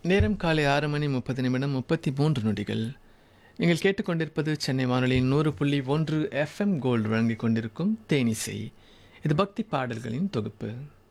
நேரம் காலை 6:30 33 நொடிகள். நீங்கள் கேட்டுக்கொண்டிருப்பது சென்னை வானொலியின் 100.1 எஃப்எம் கோல்டு வழங்கிக் கொண்டிருக்கும் தேனிசை. இது பக்தி பாடல்களின் தொகுப்பு.